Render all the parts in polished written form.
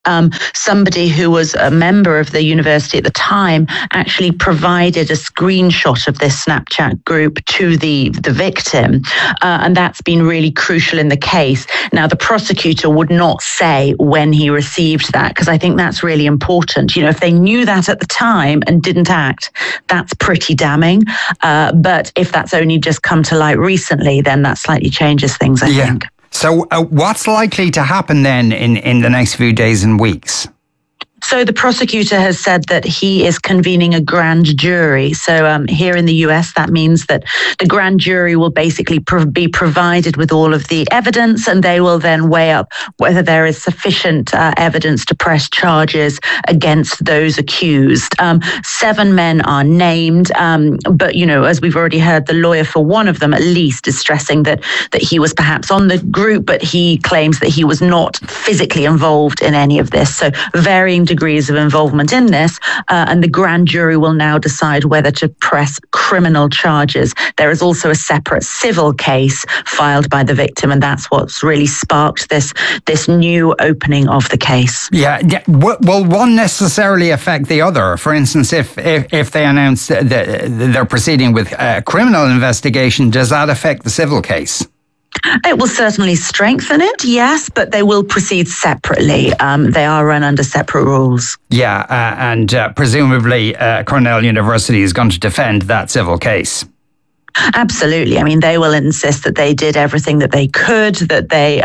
somebody who was a member of the university at the time actually provided a screenshot of this Snapchat group to the victim. And that's been really crucial in the case. Now, the prosecutor would not say when he received that, because I think that's really important. You know, if they knew that at the time and didn't act, that's pretty damning. But if that's only just come to light recently, then that slightly changes things, I think. So what's likely to happen then in the next few days and weeks? So the prosecutor has said that he is convening a grand jury. So here in the US, that means that the grand jury will basically be provided with all of the evidence, and they will then weigh up whether there is sufficient evidence to press charges against those accused. 7 men are named, but, you know, as we've already heard, the lawyer for one of them at least is stressing that he was perhaps on the group, but he claims that he was not physically involved in any of this. So varying degrees of involvement in this, and the grand jury will now decide whether to press criminal charges. There is also a separate civil case filed by the victim, and that's what's really sparked this new opening of the case. Yeah. Will one necessarily affect the other? For instance, if they announce that they're proceeding with a criminal investigation, does that affect the civil case? It will certainly strengthen it, yes, but they will proceed separately. They are run under separate rules. Yeah, and presumably Cornell University is going to defend that civil case. Absolutely. I mean, they will insist that they did everything that they could, that they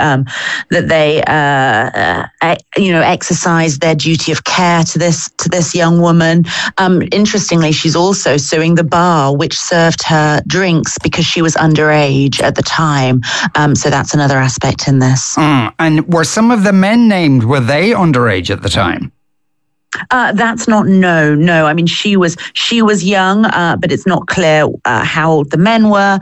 exercised their duty of care to this young woman. Interestingly, she's also suing the bar which served her drinks because she was underage at the time. So that's another aspect in this. And were some of the men named? Were they underage at the time? That's not no. I mean, she was young, but it's not clear how old the men were.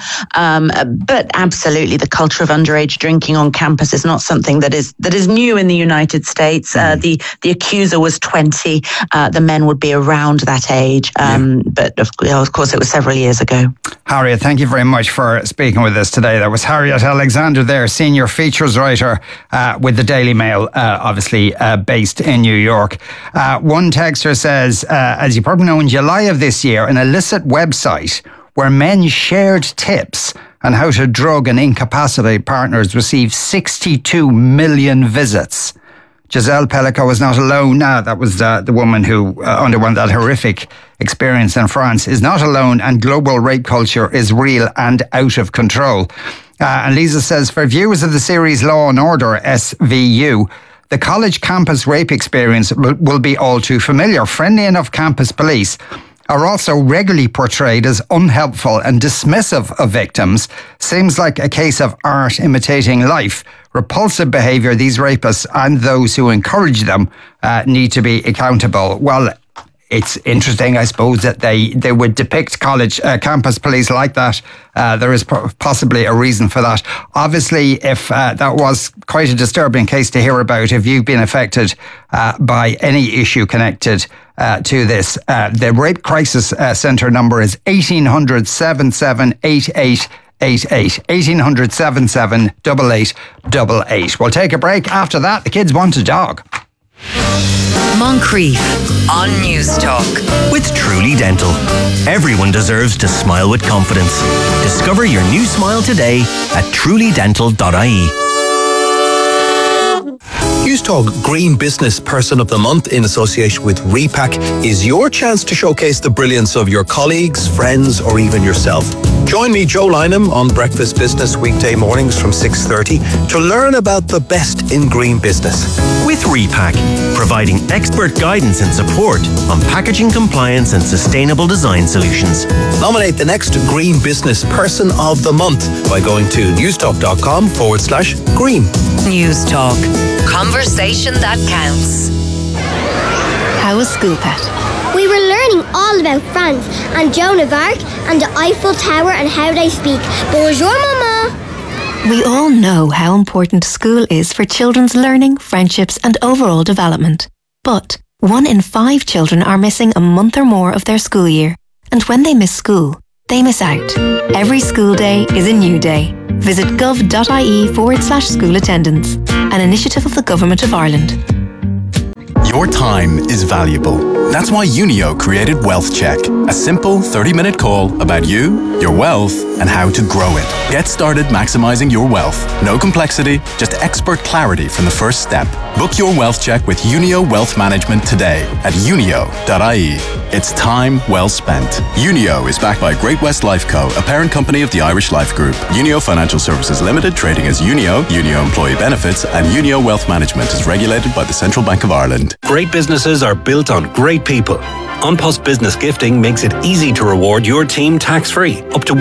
But absolutely, the culture of underage drinking on campus is not something that is new in the United States. The accuser was 20. The men would be around that age. But of course, it was several years ago. Harriet, thank you very much for speaking with us today. That was Harriet Alexander there, senior features writer with the Daily Mail, obviously based in New York. One texter says, as you probably know, in July of this year, an illicit website where men shared tips on how to drug and incapacitate partners received 62 million visits. Giselle Pellico was not alone. That was the woman who underwent that horrific experience in France, is not alone, and global rape culture is real and out of control. And Lisa says, for viewers of the series Law and Order, SVU, the college campus rape experience will be all too familiar. Friendly enough campus police are also regularly portrayed as unhelpful and dismissive of victims. Seems like a case of art imitating life. Repulsive behaviour, these rapists and those who encourage them need to be accountable. Well, it's interesting, I suppose, that they would depict college campus police like that. There is possibly a reason for that. Obviously, if that was quite a disturbing case to hear about, if you've been affected by any issue connected to this, the Rape Crisis Centre number is 1800 77 8888. 1800 77 8888. We'll take a break. After that, the kids want a dog. Moncrief on News Talk with Truly Dental. Everyone deserves to smile with confidence. Discover your new smile today at trulydental.ie. News Talk Green Business Person of the Month in association with Repack is your chance to showcase the brilliance of your colleagues, friends, or even yourself. Join me, Joe Lynham, on Breakfast Business weekday mornings from 6:30 to learn about the best in green business. With Repack, providing expert guidance and support on packaging compliance and sustainable design solutions. Nominate the next Green Business Person of the Month by going to newstalk.com/green. News Talk. Conversation that counts. How was school, Pat? We were learning all about France and Joan of Arc and the Eiffel Tower and how they speak. Bonjour, Mama. We all know how important school is for children's learning, friendships and overall development. But 1 in 5 children are missing a month or more of their school year. And when they miss school, they miss out. Every school day is a new day. Visit gov.ie/school attendance, an initiative of the Government of Ireland. Your time is valuable. That's why Unio created Wealth Check, a simple 30-minute call about you, your wealth, and how to grow it. Get started maximizing your wealth. No complexity, just expert clarity from the first step. Book your Wealth Check with Unio Wealth Management today at unio.ie. It's time well spent. Unio is backed by Great-West Lifeco, a parent company of the Irish Life Group. Unio Financial Services Limited, trading as Unio, Unio Employee Benefits, and Unio Wealth Management is regulated by the Central Bank of Ireland. Great businesses are built on great people. An Post Business Gifting makes it easy to reward your team tax-free, up to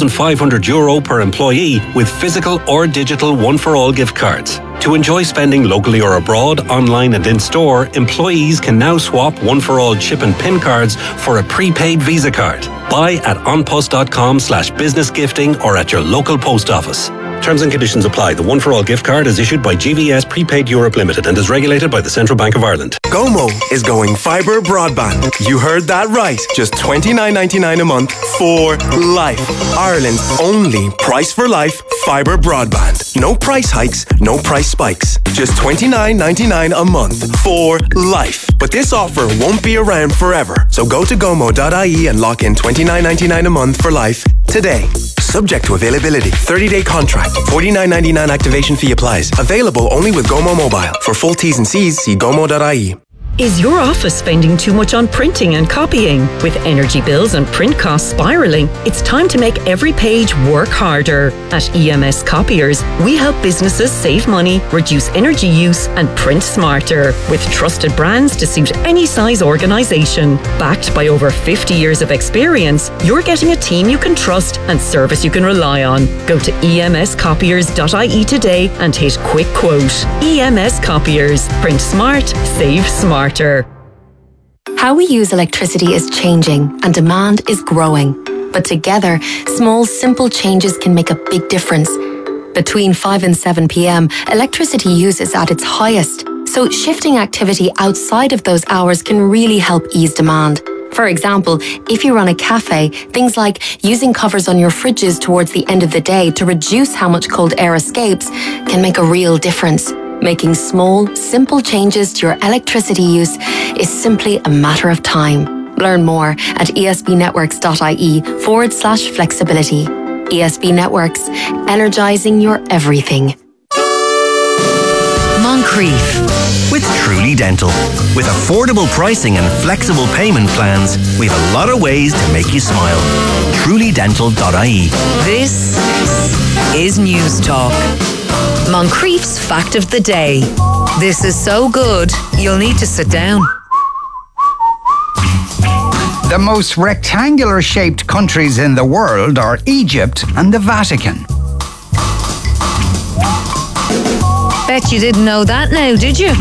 €1,500 per employee with physical or digital one-for-all gift cards. To enjoy spending locally or abroad, online and in-store, employees can now swap one-for-all chip and PIN cards for a prepaid Visa card. Buy at onpost.com/businessgifting or at your local post office. Terms and conditions apply. The one-for-all gift card is issued by GVS Prepaid Europe Limited and is regulated by the Central Bank of Ireland. Gomo is going fibre broadband. You heard that right. Just $29.99 a month for life. Ireland's only price for life fibre broadband. No price hikes, no price spikes. Just $29.99 a month for life. But this offer won't be around forever. So go to gomo.ie and lock in $29.99 a month for life today. Subject to availability. 30-day contract. $49.99 activation fee applies. Available only with Gomo Mobile. For full T's and C's, see gomo.ie. Is your office spending too much on printing and copying? With energy bills and print costs spiralling, it's time to make every page work harder. At EMS Copiers, we help businesses save money, reduce energy use and print smarter, with trusted brands to suit any size organisation. Backed by over 50 years of experience, you're getting a team you can trust and service you can rely on. Go to emscopiers.ie today and hit quick quote. EMS Copiers. Print smart, save smart. How we use electricity is changing and demand is growing. But together, small, simple changes can make a big difference. Between 5 and 7 p.m, electricity use is at its highest. So shifting activity outside of those hours can really help ease demand. For example, if you run a cafe, things like using covers on your fridges towards the end of the day to reduce how much cold air escapes can make a real difference. Making small, simple changes to your electricity use is simply a matter of time. Learn more at esbnetworks.ie/flexibility. ESB Networks, energising your everything. Moncrief. With Truly Dental. With affordable pricing and flexible payment plans, we have a lot of ways to make you smile. TrulyDental.ie. This is News Talk. Moncrief's Fact of the Day. This is so good, you'll need to sit down. The most rectangular-shaped countries in the world are Egypt and the Vatican. Bet you didn't know that now, did you?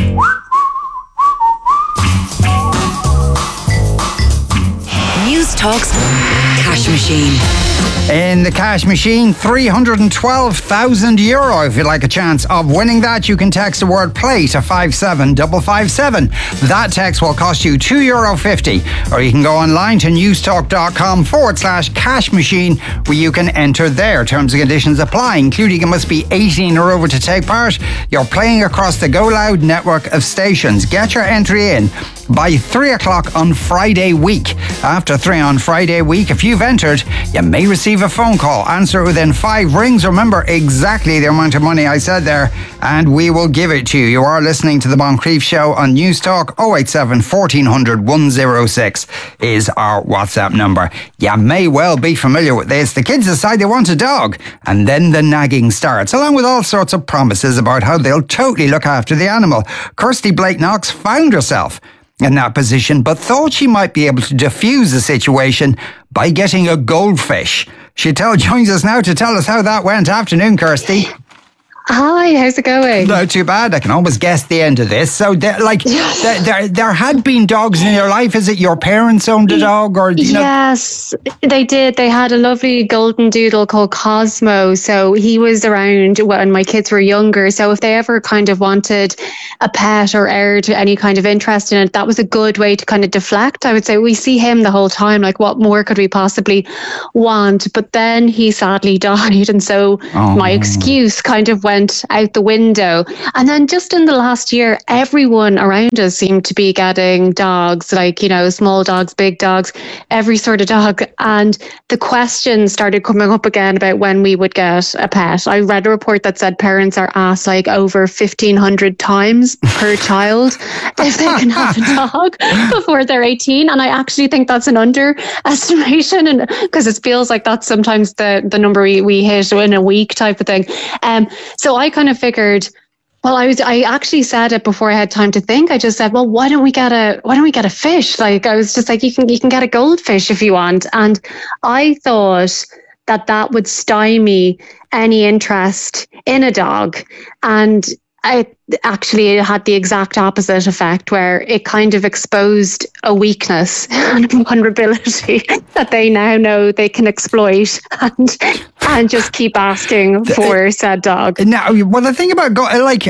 News Talk's Cash Machine. In the cash machine, €312,000. If you'd like a chance of winning that, you can text the word play to 57557. That text will cost you €2.50. Or you can go online to newstalk.com/cash machine, where you can enter there. Terms and conditions apply, including you must be 18 or over to take part. You're playing across the Go Loud network of stations. Get your entry in by 3 o'clock on Friday week. After 3 on Friday week, if you've entered, you may receive a phone call. Answer within 5 rings. Remember exactly the amount of money I said there, and we will give it to you. You are listening to the Moncrief Show on News Talk. 087 1400 106 is our WhatsApp number. You may well be familiar with this. The kids decide they want a dog, and then the nagging starts, along with all sorts of promises about how they'll totally look after the animal. Kirsty Blake Knox found herself in that position, but thought she might be able to diffuse the situation by getting a goldfish. She joins us now to tell us how that went. Afternoon, Kirsty. Hi, how's it going? Not too bad. I can always guess the end of this. So, there had been dogs in your life. Is it your parents owned a dog, or Yes, they did. They had a lovely golden doodle called Cosmo. So he was around when my kids were younger. So if they ever kind of wanted a pet or aired any kind of interest in it, that was a good way to kind of deflect. I would say we see him the whole time. Like, what more could we possibly want? But then he sadly died, and so my excuse kind of went went out the window. And then just in the last year, everyone around us seemed to be getting dogs, like, you know, small dogs, big dogs, every sort of dog. And the question started coming up again about when we would get a pet. I read a report that said parents are asked like over 1,500 times per child if they can have a dog before they're 18. And I actually think that's an underestimation, and because it feels like that's sometimes the number we hit in a week type of thing. So I kind of figured, well, I actually said it before I had time to think. I just said, well, why don't we get a fish? Like, I was just like, you can get a goldfish if you want. And I thought that would stymie any interest in a dog. And it had the exact opposite effect, where it kind of exposed a weakness and vulnerability that they now know they can exploit and just keep asking for said dog. Now, well, the thing about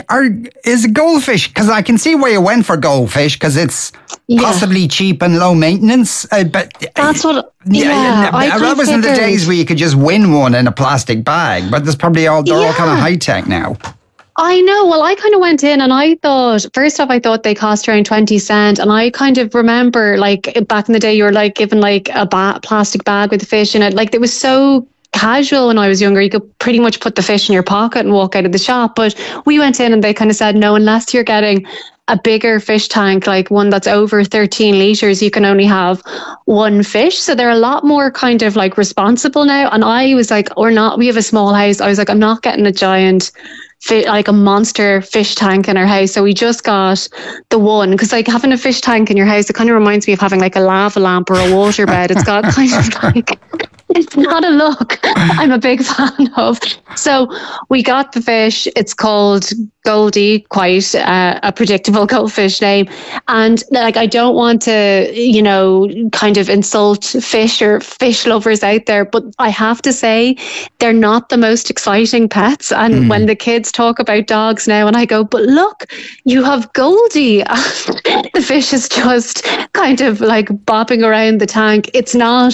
is goldfish, because I can see where you went for goldfish, because it's possibly cheap and low maintenance. But that's what. That was in the days where you could just win one in a plastic bag. But there's probably they're all kind of high tech now. I know. Well, I kind of went in and I thought, first off, I thought they cost around 20 cents. And I kind of remember, like, back in the day, you were like given like a plastic bag with the fish in it. Like, it was so casual when I was younger. You could pretty much put the fish in your pocket and walk out of the shop. But we went in and they kind of said, no, unless you're getting a bigger fish tank, like one that's over 13 litres, you can only have one fish. So they're a lot more kind of like responsible now. And I was like, we have a small house. I was like, I'm not getting a giant like a monster fish tank in our house. So we just got the one, because like having a fish tank in your house, it kind of reminds me of having like a lava lamp or a water bed. It's got kind of like, it's not a look I'm a big fan of. So we got the fish. It's called Goldie, quite a predictable goldfish name. And like, I don't want to, you know, kind of insult fish or fish lovers out there, but I have to say they're not the most exciting pets. And when the kids talk about dogs now, and I go, but look, you have Goldie. The fish is just kind of like bopping around the tank. It's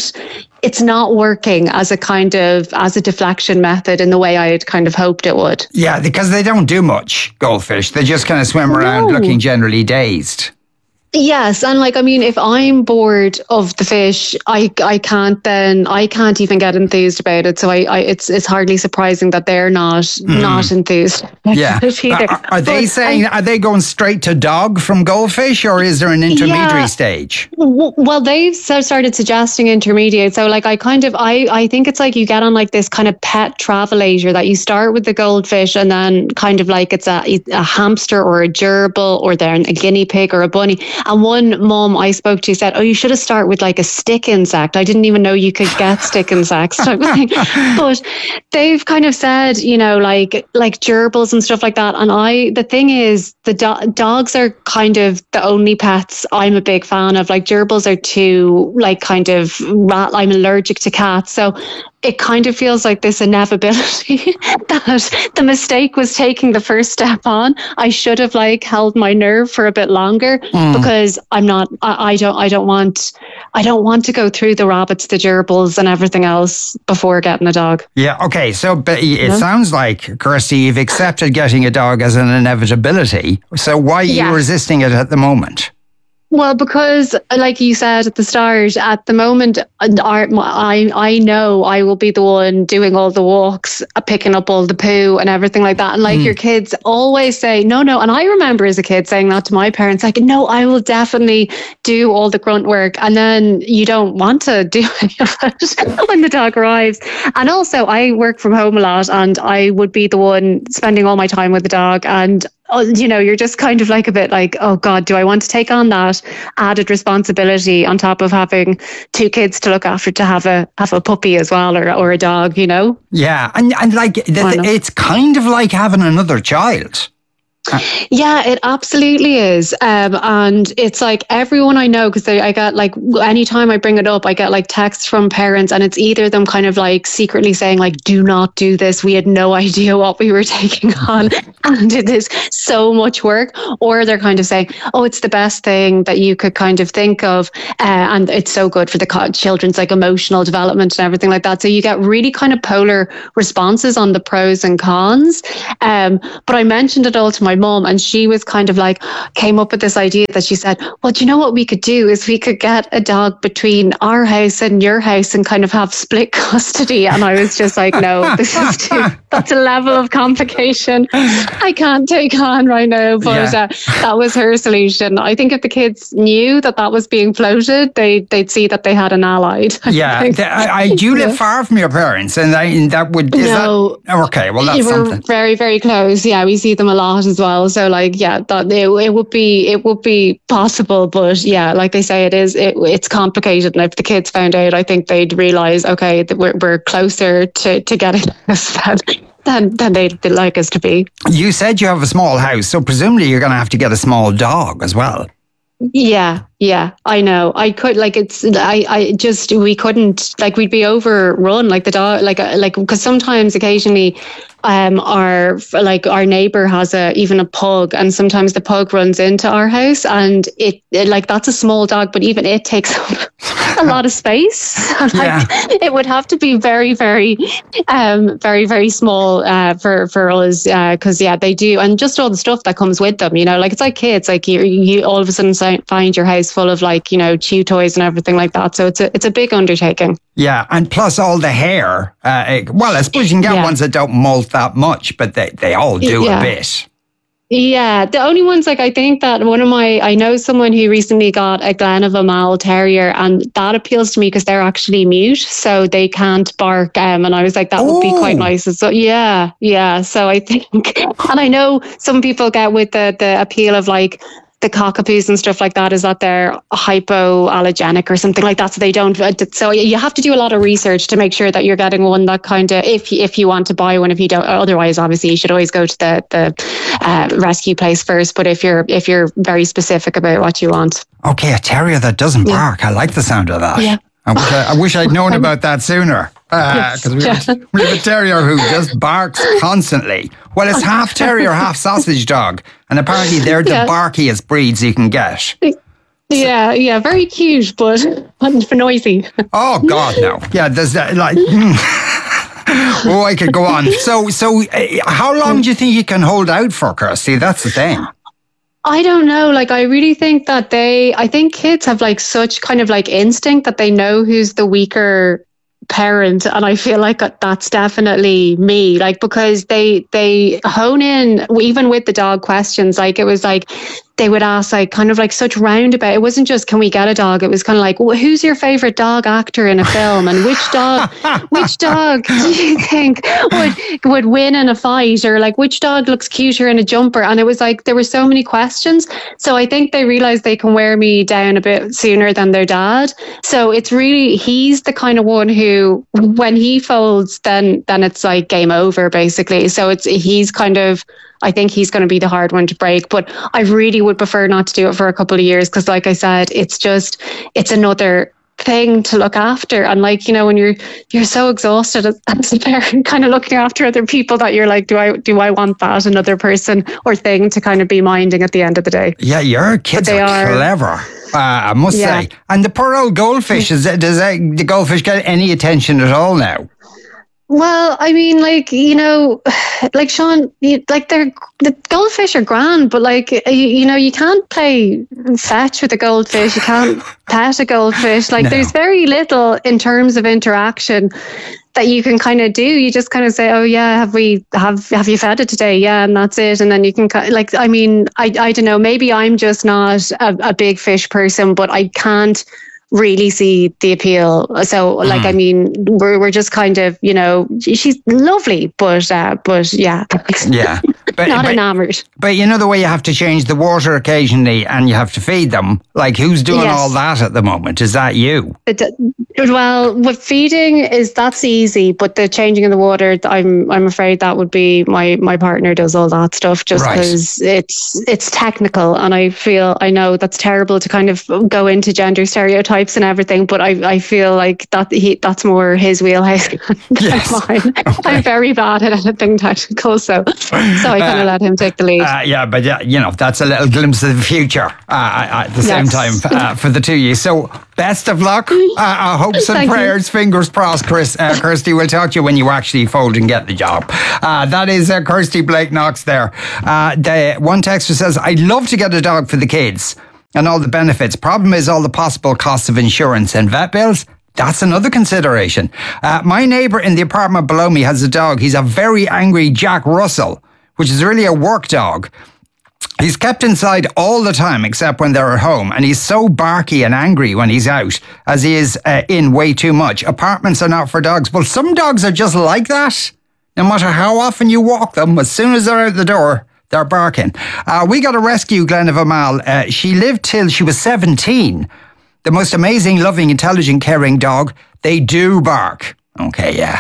not working as a deflection method in the way I had kind of hoped it would. Yeah, because they don't do much, goldfish. They just kind of swim around looking generally dazed. Yes, and like, I mean, if I'm bored of the fish, I can't even get enthused about it. So it's hardly surprising that they're not enthused. Yeah. Are they going straight to dog from goldfish, or is there an intermediary stage? Well, they've started suggesting intermediate. So like, I think it's like you get on like this kind of pet travelator that you start with the goldfish, and then kind of like it's a hamster or a gerbil, or they're a guinea pig or a bunny. And one mom I spoke to said, oh, you should have started with like a stick insect. I didn't even know you could get stick insects type of thing. But they've kind of said, you know, like gerbils and stuff like that. And the thing is, the dogs are kind of the only pets I'm a big fan of. Like, gerbils are too, like, kind of I'm allergic to cats. So it kind of feels like this inevitability that the mistake was taking the first step on. I should have like held my nerve for a bit longer, because I don't want to go through the rabbits, the gerbils and everything else before getting a dog. Yeah. Okay. So it sounds like, Kirsty, you've accepted getting a dog as an inevitability. So why are you resisting it at the moment? Well, because like you said at the start, at the moment, I know I will be the one doing all the walks, picking up all the poo and everything like that. And like your kids always say, no. And I remember as a kid saying that to my parents, like, no, I will definitely do all the grunt work. And then you don't want to do any of it when the dog arrives. And also I work from home a lot, and I would be the one spending all my time with the dog. And you know, you're just kind of like a bit like, oh God, do I want to take on that added responsibility on top of having two kids to look after, to have a puppy as well, or a dog, you know? Yeah, and like it's kind of like having another child. Yeah, it absolutely is. And it's like everyone I know, because I get like, anytime I bring it up, I get like texts from parents, and it's either them kind of like secretly saying like, do not do this. We had no idea what we were taking on and it is so much work. Or they're kind of saying, oh, it's the best thing that you could kind of think of. And it's so good for the children's like emotional development and everything like that. So you get really kind of polar responses on the pros and cons. But I mentioned it all to my mum, and she was kind of like, came up with this idea that she said, well, do you know what we could do is we could get a dog between our house and your house and kind of have split custody. And I was just like, no, this is that's a level of complication I can't take on right now. But that was her solution. I think if the kids knew that was being floated, they'd see that they had an ally. Do you live far from your parents? And that would... Okay, well, that's we're something. Very, very close. Yeah, we see them a lot as well. So like, that it would be possible, but yeah, like I say, it's complicated. And if the kids found out, I think they'd realise, okay, that we're closer to getting this than they'd like us to be. You said you have a small house, so presumably you're going to have to get a small dog as well. Yeah, I know. I could we couldn't, like, we'd be overrun, like the dog, like because sometimes occasionally our neighbor has even a pug, and sometimes the pug runs into our house, and it like, that's a small dog, but even it takes up a lot of space. It would have to be very, very, very, very small for us, because they do, and just all the stuff that comes with them, like it's like kids, like you all of a sudden find your house full of like, chew toys and everything like that. So it's a big undertaking. Yeah, and plus all the hair. Well, I suppose you can get ones that don't molt that much, but they all do a bit. Yeah, the only ones, like, I think that I know someone who recently got a Glenavon Mal Terrier, and that appeals to me because they're actually mute, so they can't bark. And I was like, that would be quite nice. So yeah. So I think, and I know some people get with the appeal of like the cockapoos and stuff like that, is that they're hypoallergenic or something like that, so they don't. So you have to do a lot of research to make sure that you're getting one that kind of, if you want to buy one, if you don't, otherwise obviously you should always go to the rescue place first. But if you're very specific about what you want. Okay, a terrier that doesn't bark. I like the sound of that. Yeah. I wish I'd known about that sooner. Because we have a terrier who just barks constantly. Well, it's half terrier, half sausage dog. And apparently they're the barkiest breeds you can get. Yeah, very cute, but noisy. Oh, God, no. Yeah, there's that, like... Oh, I could go on. So, how long do you think you can hold out for, Kirsty? That's the thing. I don't know. Like, I really think that I think kids have like such kind of like instinct that they know who's the weaker parent, and I feel like that's definitely me, like, because they hone in even with the dog questions. Like, it was like they would ask like kind of like such roundabout. It wasn't just, can we get a dog? It was kind of like, well, who's your favorite dog actor in a film, and which dog do you think would win in a fight, or like which dog looks cuter in a jumper? And it was like there were so many questions. So I think they realized they can wear me down a bit sooner than their dad. So it's really, he's the kind of one who, when he folds, then it's like game over basically. So he's kind of, I think he's going to be the hard one to break, but I really would prefer not to do it for a couple of years, because like I said, it's another thing to look after. And like, when you're so exhausted as a parent, kind of looking after other people, that you're like, do I want that another person or thing to kind of be minding at the end of the day? Yeah, your kids are clever. I must say. And the poor old goldfish, does the goldfish get any attention at all now? Well, I mean, like, like Sean, the goldfish are grand, but like, you can't play fetch with a goldfish. You can't pet a goldfish. Like, There's very little in terms of interaction that you can kind of do. You just kind of say, oh yeah, have you fed it today? Yeah, and that's it. And then you can like, I mean, I don't know, maybe I'm just not a big fish person, but I can't really see the appeal. So, like, I mean, we're just kind of, you know, she's lovely, but yeah. Yeah. But, not enamoured. But you know the way you have to change the water occasionally and you have to feed them? Like, who's doing all that at the moment? Is that you? Well, with feeding, that's easy, but the changing of the water, I'm afraid that would be my partner does all that stuff, just because it's technical, and I know that's terrible to kind of go into gender stereotypes and everything, but I feel like that's more his wheelhouse than mine. Okay. I'm very bad at anything technical, so I kind of let him take the lead. But you know, that's a little glimpse of the future at the same time for the two of you. So best of luck. Hopes and prayers, fingers crossed, Kirsty. We'll talk to you when you actually fold and get the job. That is Kirsty Blake Knox there. The one texter says, I'd love to get a dog for the kids and all the benefits. Problem is all the possible costs of insurance and vet bills. That's another consideration. My neighbour in the apartment below me has a dog. He's a very angry Jack Russell, which is really a work dog. He's kept inside all the time except when they're at home, and he's so barky and angry when he's out, as he is in way too much. Apartments are not for dogs. Well, some dogs are just like that. No matter how often you walk them, as soon as they're out the door, they're barking. We got to rescue Glenna Vamal. She lived till she was 17. The most amazing, loving, intelligent, caring dog. They do bark. Okay, yeah.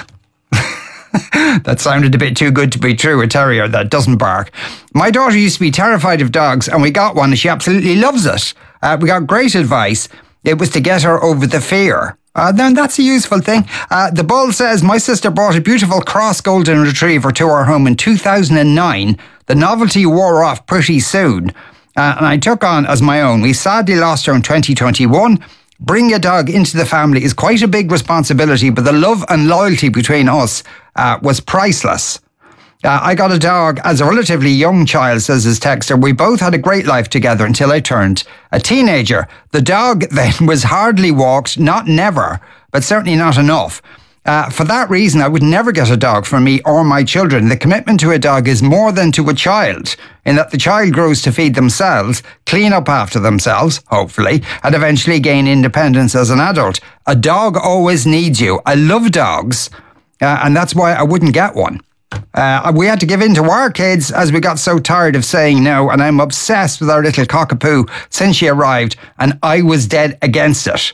That sounded a bit too good to be true, a terrier that doesn't bark. My daughter used to be terrified of dogs, and we got one, and she absolutely loves it. We got great advice. It was to get her over the fear. Then that's a useful thing. The Bull says, my sister brought a beautiful cross golden retriever to our home in 2009. The novelty wore off pretty soon, and I took on as my own. We sadly lost her in 2021. Bringing a dog into the family is quite a big responsibility, but the love and loyalty between us was priceless. I got a dog as a relatively young child, says his texter. We both had a great life together until I turned a teenager. The dog then was hardly walked, not never, but certainly not enough. For that reason, I would never get a dog for me or my children. The commitment to a dog is more than to a child, in that the child grows to feed themselves, clean up after themselves, hopefully, and eventually gain independence as an adult. A dog always needs you. I love dogs, and that's why I wouldn't get one. We had to give in to our kids as we got so tired of saying no, and I'm obsessed with our little cockapoo since she arrived, and I was dead against it.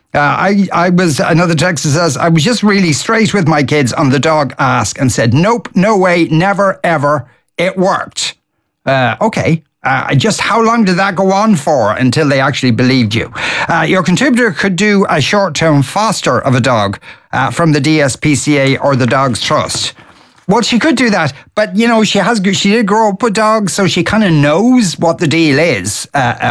Another texter says, I was just really straight with my kids on the dog ask and said, nope, no way, never, ever. It worked. Okay. Just how long did that go on for until they actually believed you? Your contributor could do a short-term foster of a dog from the DSPCA or the Dogs Trust. Well, she could do that, but you know, she did grow up with dogs, so she kind of knows what the deal is.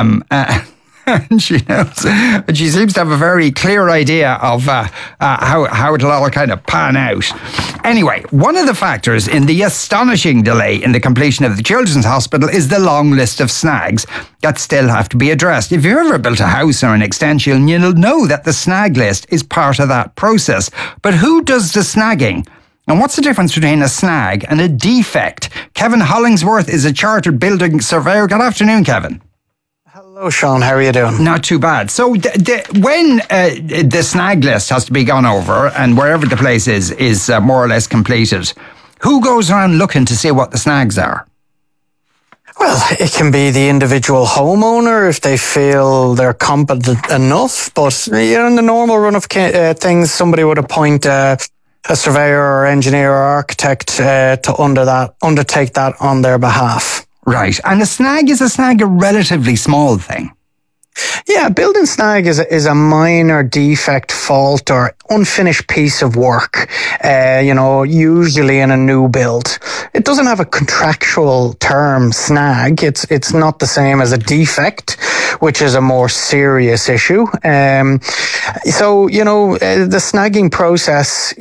And she knows, and she seems to have a very clear idea of how it'll all kind of pan out. Anyway, one of the factors in the astonishing delay in the completion of the Children's Hospital is the long list of snags that still have to be addressed. If you've ever built a house or an extension, you'll know that the snag list is part of that process. But who does the snagging? And what's the difference between a snag and a defect? Kevin Hollingsworth is a chartered building surveyor. Good afternoon, Kevin. Hello, Sean. How are you doing? Not too bad. So when the snag list has to be gone over and wherever the place is more or less completed, who goes around looking to see what the snags are? Well, it can be the individual homeowner if they feel they're competent enough. But you know, in the normal run of things, somebody would appoint a surveyor or engineer or architect to undertake that on their behalf. Right. And is a snag a relatively small thing? Yeah, building snag is a minor defect, fault, or unfinished piece of work, usually in a new build. It doesn't have a contractual term, snag. It's not the same as a defect, which is a more serious issue. The snagging process,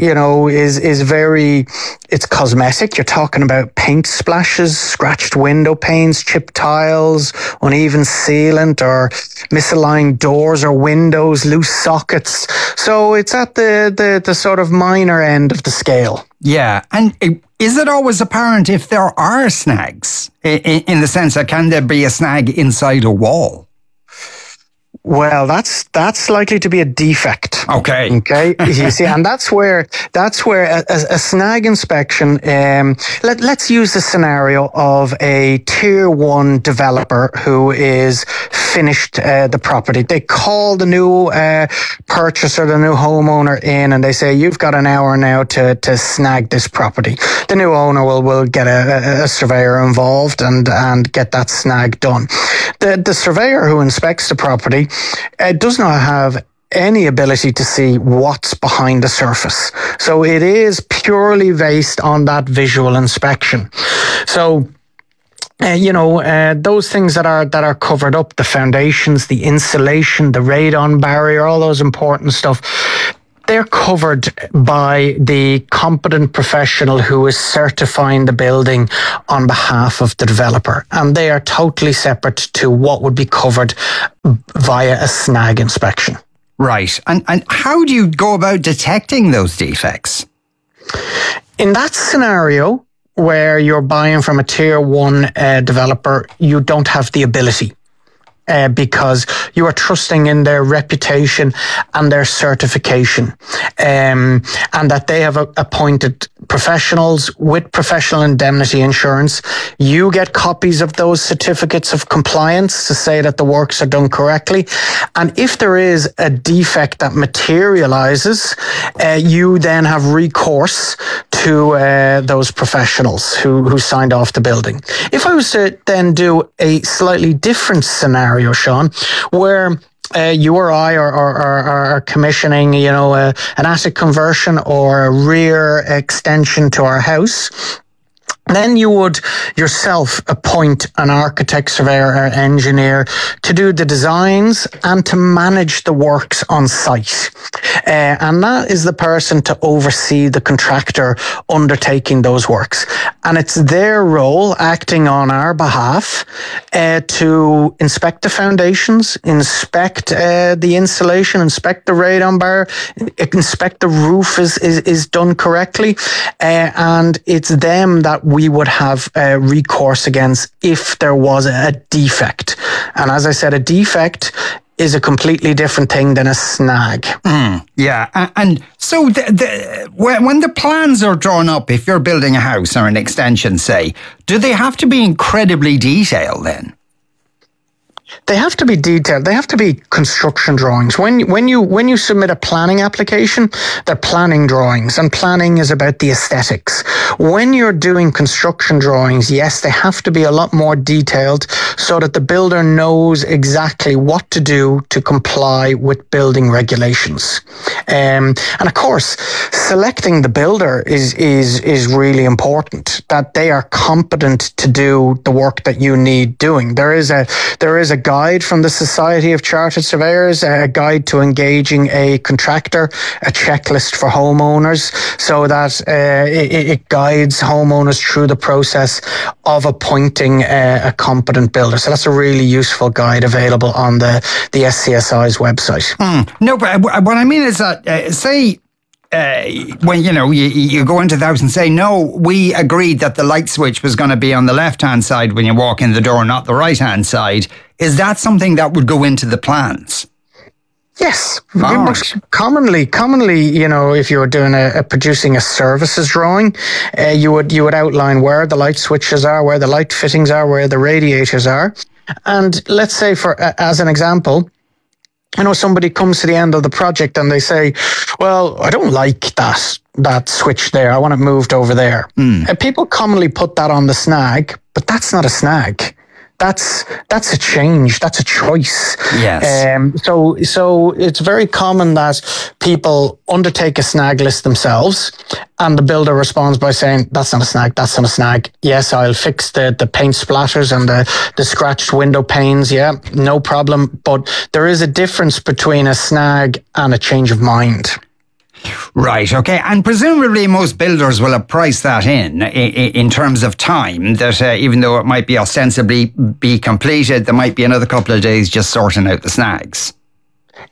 it's cosmetic. You're talking about paint splashes, scratched window panes, chipped tiles, uneven sealant, or misaligned doors or windows, loose sockets. So it's at the sort of minor end of the scale. Yeah. And is it always apparent if there are snags? In the sense that can there be a snag inside a wall? Well, that's likely to be a defect. Okay. Okay. You see, and that's where a snag inspection. Let's use the scenario of a tier 1 developer who is finished the property. They call the new purchaser, the new homeowner in, and they say, "You've got an hour now to snag this property." The new owner will get a surveyor involved and get that snag done. The surveyor who inspects the property does not have any ability to see what's behind the surface. So it is purely based on that visual inspection. So those things that are covered up, the foundations, the insulation, the radon barrier, all those important stuff, they're covered by the competent professional who is certifying the building on behalf of the developer. And they are totally separate to what would be covered via a snag inspection. Right. And how do you go about detecting those defects? In that scenario, where you're buying from a tier 1 developer, you don't have the ability. Because you are trusting in their reputation and their certification, and that they have appointed professionals with professional indemnity insurance. You get copies of those certificates of compliance to say that the works are done correctly. And if there is a defect that materializes, you then have recourse to those professionals who signed off the building. If I was to then do a slightly different scenario, Sean, where you or I are commissioning, an attic conversion or a rear extension to our house, then you would yourself appoint an architect, surveyor, or engineer to do the designs and to manage the works on site. And that is the person to oversee the contractor undertaking those works. And it's their role, acting on our behalf, to inspect the foundations, inspect the insulation, inspect the radon bar, inspect the roof is done correctly. And it's them that we would have recourse against if there was a defect. And as I said, a defect is a completely different thing than a snag. Yeah, and so when the plans are drawn up, if you're building a house or an extension, say, do they have to be incredibly detailed then? They have to be detailed. They have to be construction drawings. When you submit a planning application, they're planning drawings, and planning is about the aesthetics. When you're doing construction drawings, yes, they have to be a lot more detailed so that the builder knows exactly what to do to comply with building regulations. And of course, selecting the builder is really important, that they are competent to do the work that you need doing. There is a guide from the Society of Chartered Surveyors, a guide to engaging a contractor, a checklist for homeowners, so that it guides homeowners through the process of appointing a competent builder. So that's a really useful guide available on the SCSI's website. No, but what I mean is that, say, when you go into the house and say, no, we agreed that the light switch was going to be on the left hand side when you walk in the door, not the right hand side. Is that something that would go into the plans? Yes, commonly, if you were doing producing a services drawing, you would outline where the light switches are, where the light fittings are, where the radiators are, and let's say, as an example, somebody comes to the end of the project and they say, well, I don't like that switch there. I want it moved over there. And people commonly put that on the snag, but that's not a snag. That's a change. That's a choice. Yes. So it's very common that people undertake a snag list themselves, and the builder responds by saying, that's not a snag, that's not a snag. Yes, I'll fix the paint splatters and the scratched window panes. Yeah, no problem. But there is a difference between a snag and a change of mind. Right, okay. And presumably most builders will have priced that in terms of time, that even though it might be ostensibly be completed, there might be another couple of days just sorting out the snags.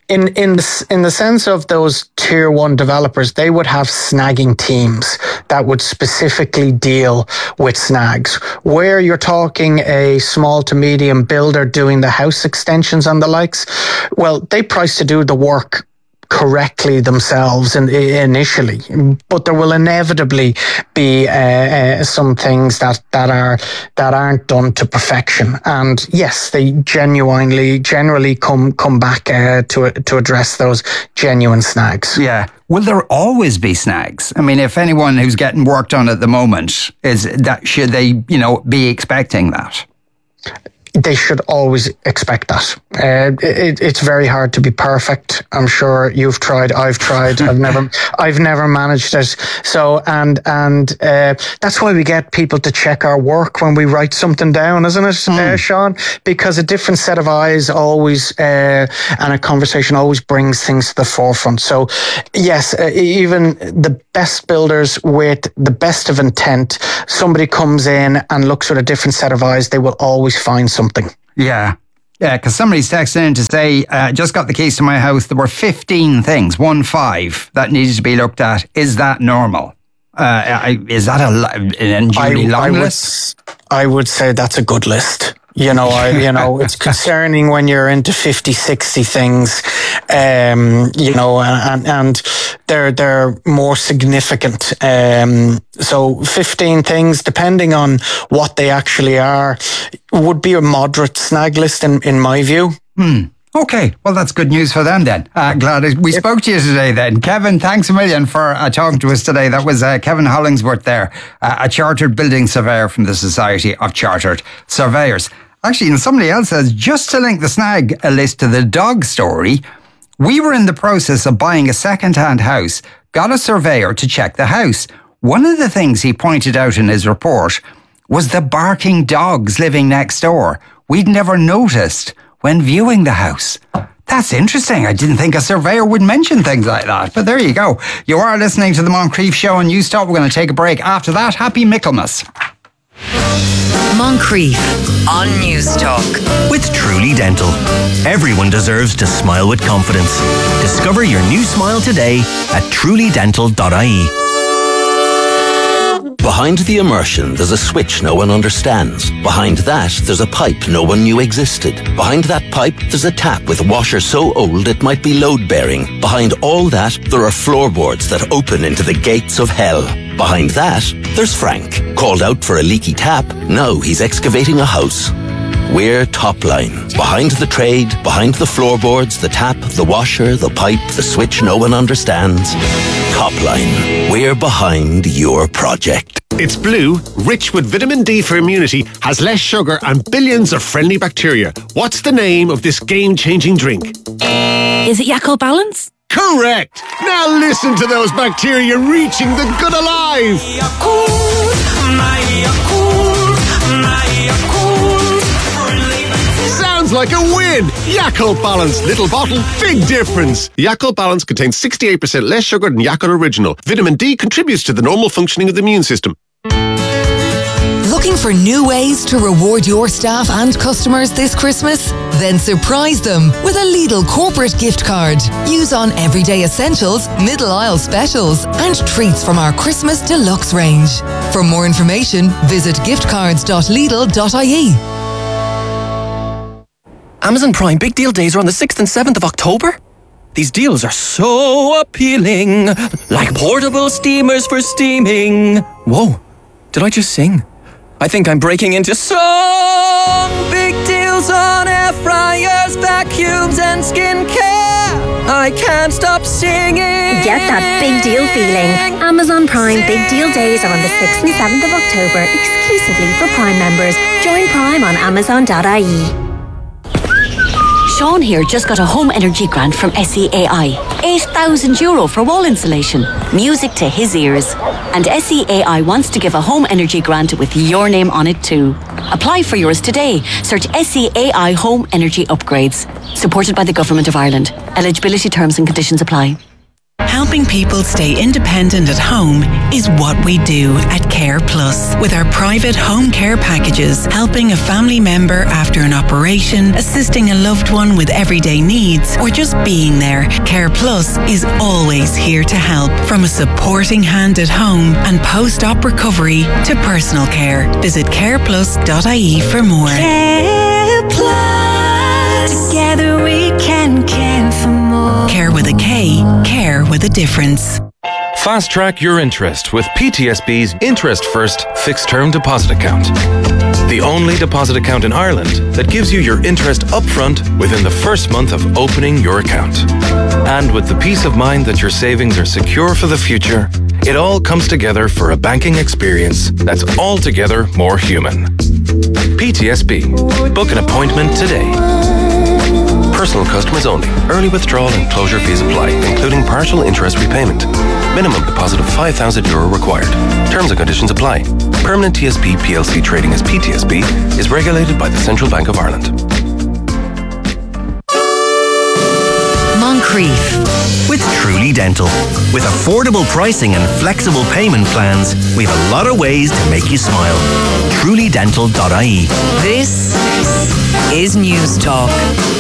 in the sense of those tier one developers, they would have snagging teams that would specifically deal with snags. Where you're talking a small to medium builder doing the house extensions and the likes, well, they price to do the work correctly themselves initially, but there will inevitably be some things that aren't done to perfection, and yes, they generally come back to address those genuine snags. Yeah. Will there always be snags? I mean, if anyone who's getting worked on at the moment should they be expecting that? They should always expect that. It's very hard to be perfect. I'm sure you've tried. I've tried. I've never managed it. So and that's why we get people to check our work when we write something down, isn't it, Sean? Because a different set of eyes always and a conversation always brings things to the forefront. So yes, even the best builders with the best of intent, somebody comes in and looks with a different set of eyes, they will always find something. Yeah, because somebody's texting in to say, just got the keys to my house. There were 15 things, 15, that needed to be looked at. Is that normal? Is that an unduly long list? I would say that's a good list. It's concerning when you're into 50, 60 things, and they're more significant. So 15 things, depending on what they actually are, would be a moderate snag list in my view. Okay, well, that's good news for them then. Glad we spoke to you today then. Kevin, thanks a million for talking to us today. That was Kevin Hollingsworth there, a chartered building surveyor from the Society of Chartered Surveyors. Actually, somebody else says, just to link the snag list to the dog story, we were in the process of buying a second-hand house, got a surveyor to check the house. One of the things he pointed out in his report was the barking dogs living next door. We'd never noticed when viewing the house. That's interesting. I didn't think a surveyor would mention things like that. But there you go. You are listening to the Moncrief Show on Newstalk. We're going to take a break. After that, happy Michaelmas. Moncrief on Newstalk. With Truly Dental. Everyone deserves to smile with confidence. Discover your new smile today at trulydental.ie. Behind the immersion, there's a switch no one understands. Behind that, there's a pipe no one knew existed. Behind that pipe, there's a tap with a washer so old it might be load-bearing. Behind all that, there are floorboards that open into the gates of hell. Behind that, there's Frank. Called out for a leaky tap, now he's excavating a house. We're Topline. Behind the trade, behind the floorboards, the tap, the washer, the pipe, the switch no one understands. Topline. We're behind your project. It's blue, rich with vitamin D for immunity, has less sugar and billions of friendly bacteria. What's the name of this game-changing drink? Is it Yakult Balance? Correct! Now listen to those bacteria reaching the good alive! Sounds like a win! Yakult Balance. Little bottle, big difference. Yakult Balance contains 68% less sugar than Yakult Original. Vitamin D contributes to the normal functioning of the immune system. Looking for new ways to reward your staff and customers this Christmas? Then surprise them with a Lidl corporate gift card. Use on everyday essentials, middle aisle specials, and treats from our Christmas deluxe range. For more information, visit giftcards.lidl.ie. Amazon Prime Big Deal Days are on the 6th and 7th of October. These deals are so appealing, like portable steamers for steaming. Whoa, did I just sing? I think I'm breaking into song. Big deals on air fryers, vacuums and skincare. I can't stop singing. Get that big deal feeling. Amazon Prime Big Deal Days are on the 6th and 7th of October, exclusively for Prime members. Join Prime on amazon.ie. Sean here just got a home energy grant from SEAI. €8,000 for wall insulation. Music to his ears. And SEAI wants to give a home energy grant with your name on it too. Apply for yours today. Search SEAI Home Energy Upgrades. Supported by the Government of Ireland. Eligibility terms and conditions apply. Helping people stay independent at home is what we do at Care Plus. With our private home care packages, helping a family member after an operation, assisting a loved one with everyday needs, or just being there, Care Plus is always here to help. From a supporting hand at home and post-op recovery to personal care. Visit careplus.ie for more. Care Plus. Together we can care for more. Care with a K. Care with a difference. Fast track your interest with PTSB's Interest First Fixed Term Deposit Account. The only deposit account in Ireland that gives you your interest upfront within the first month of opening your account. And with the peace of mind that your savings are secure for the future, it all comes together for a banking experience that's altogether more human. PTSB. Book an appointment today. Personal customers only. Early withdrawal and closure fees apply, including partial interest repayment. Minimum deposit of €5,000 required. Terms and conditions apply. Permanent TSB PLC trading as PTSB is regulated by the Central Bank of Ireland. Moncrief. With Truly Dental. With affordable pricing and flexible payment plans, we have a lot of ways to make you smile. TrulyDental.ie. This is News Talk.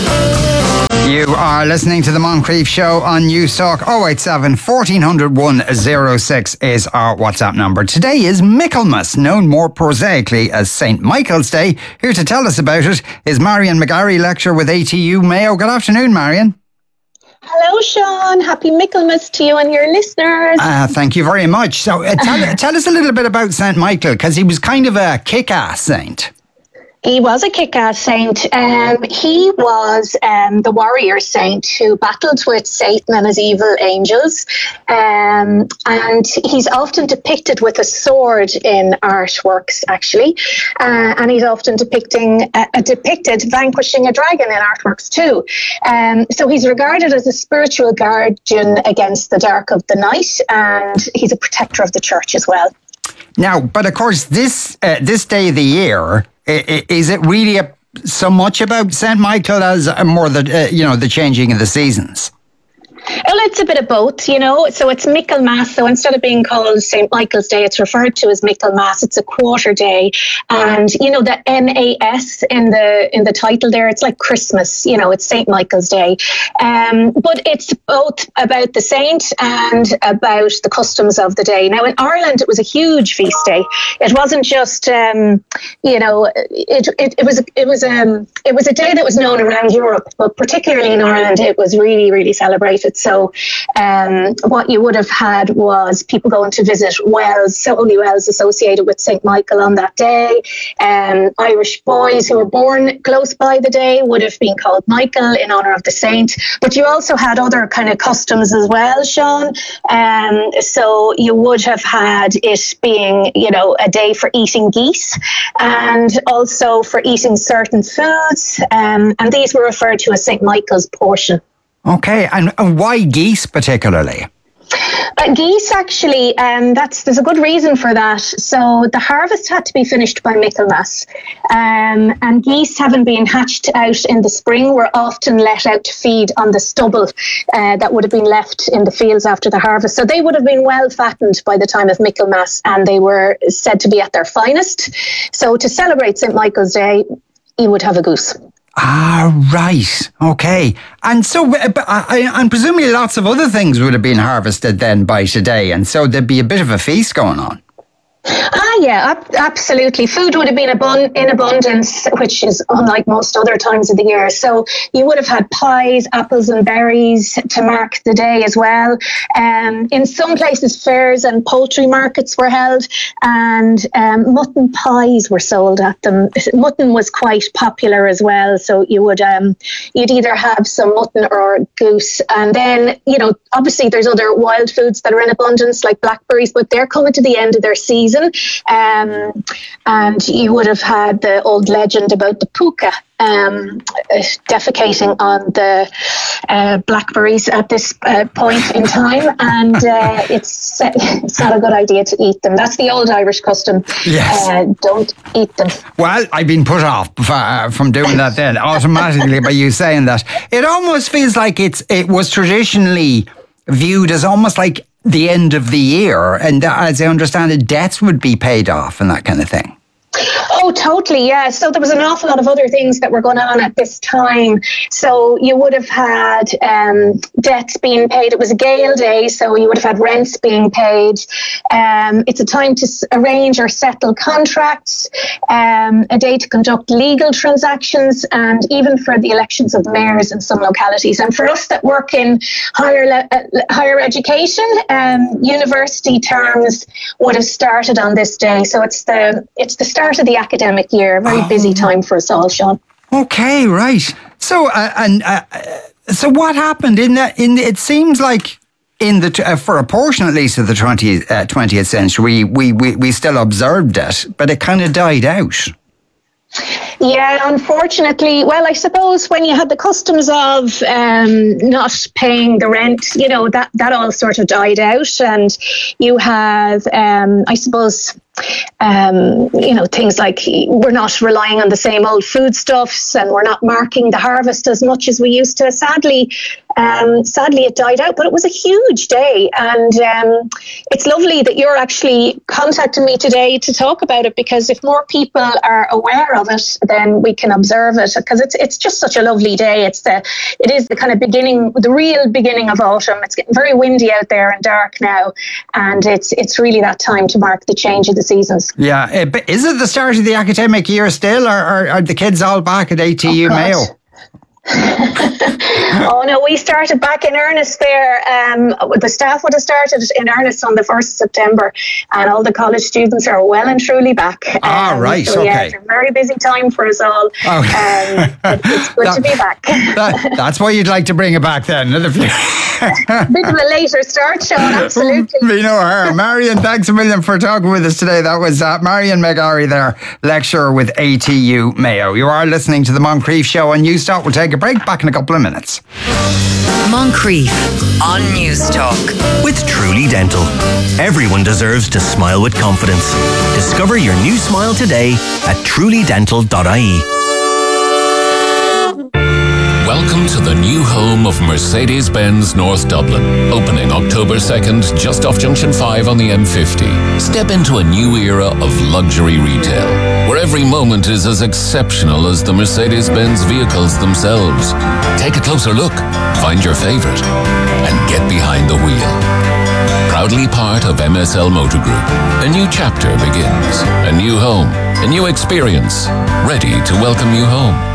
You are listening to the Moncrief Show on News Talk. 087 1400 106 is our WhatsApp number. Today is Michaelmas, known more prosaically as St. Michael's Day. Here to tell us about it is Marion McGarry, lecturer with ATU Mayo. Good afternoon, Marion. Hello, Sean. Happy Michaelmas to you and your listeners. Thank you very much. So tell us a little bit about St. Michael, because he was kind of a kick-ass saint. He was a kick-ass saint. He was the warrior saint who battled with Satan and his evil angels. And he's often depicted with a sword in artworks, actually. And he's often depicted vanquishing a dragon in artworks too. So he's regarded as a spiritual guardian against the dark of the night, and he's a protector of the church as well. Now, but of course, this day of the year, is it really so much about St. Michael as more the changing of the seasons? Well, it's a bit of both, you know. So it's Michaelmas. So instead of being called St. Michael's Day, it's referred to as Michaelmas. It's a quarter day, and you know the MAS in the title there. It's like Christmas, you know. It's St. Michael's Day, but it's both about the saint and about the customs of the day. Now in Ireland, it was a huge feast day. It wasn't just, it was a day that was known around Europe, but particularly in Ireland, it was really, really celebrated. So what you would have had was people going to visit wells, so only wells associated with St. Michael on that day. Irish boys who were born close by the day would have been called Michael in honour of the saint. But you also had other kind of customs as well, Sean. So you would have had it being, you know, a day for eating geese and also for eating certain foods. And these were referred to as St. Michael's portion. Okay, and why geese particularly? Geese, actually, there's a good reason for that. So the harvest had to be finished by Michaelmas, and geese, having been hatched out in the spring, were often let out to feed on the stubble that would have been left in the fields after the harvest. So they would have been well fattened by the time of Michaelmas, and they were said to be at their finest. So to celebrate St. Michael's Day, you would have a goose. Ah, right. Okay. And so, and presumably lots of other things would have been harvested then by today. And so there'd be a bit of a feast going on. Yeah, absolutely. Food would have been in abundance, which is unlike most other times of the year. So you would have had pies, apples and berries to mark the day as well. In some places, fairs and poultry markets were held, and mutton pies were sold at them. Mutton was quite popular as well. So you would you'd either have some mutton or goose. And then, you know, obviously there's other wild foods that are in abundance, like blackberries, but they're coming to the end of their season. And you would have had the old legend about the puka defecating on the blackberries at this point in time, and it's not a good idea to eat them. That's the old Irish custom. Yes. Don't eat them. Well, I've been put off from doing that then automatically by you saying that. It almost feels like it was traditionally viewed as almost like the end of the year, and as I understand it, debts would be paid off and that kind of thing. Oh, totally, yeah. So there was an awful lot of other things that were going on at this time. So you would have had debts being paid. It was a Gale Day, so you would have had rents being paid. It's a time to arrange or settle contracts, a day to conduct legal transactions, and even for the elections of mayors in some localities. And for us that work in higher education, university terms would have started on this day. So it's the start of the academic year. A very busy time for us all, Sean. Okay, right. So so what happened in that? It seems like for a portion at least of the 20th century, we still observed it, but it kind of died out. Yeah, unfortunately. Well, I suppose when you had the customs of not paying the rent, you know, that all sort of died out, and you have, I suppose, you know, things like we're not relying on the same old foodstuffs, and we're not marking the harvest as much as we used to. Sadly, it died out, but it was a huge day, and it's lovely that you're actually contacting me today to talk about it, because if more people are aware of it, then we can observe it, because it's just such a lovely day. It is the kind of beginning, the real beginning of autumn. It's getting very windy out there and dark now, and it's really that time to mark the change of the seasons. Yeah, is it the start of the academic year still, or are the kids all back at ATU Mayo? Oh no, we started back in earnest there. The staff would have started in earnest on the 1st of September, and all the college students are well and truly back. Right, so, okay. Yeah, it's a very busy time for us all. Okay. It's good to be back. That's why you'd like to bring it back then. Bit of a later start, Sean, absolutely. We know her. Marion, thanks a million for talking with us today. That was Marion McGarry there, lecturer with ATU Mayo. You are listening to the Moncrief Show on Newstalk. We'll take a break, back in a couple of minutes. Moncrief on Newstalk. With Truly Dental, everyone deserves to smile with confidence. Discover your new smile today at trulydental.ie. Welcome to the new home of Mercedes-Benz North Dublin, opening October 2nd just off Junction 5 on the M50. Step into a new era of luxury retail, where every moment is as exceptional as the Mercedes-Benz vehicles themselves. Take a closer look, find your favorite, and get behind the wheel. Proudly part of MSL Motor Group, a new chapter begins. A new home, a new experience, ready to welcome you home.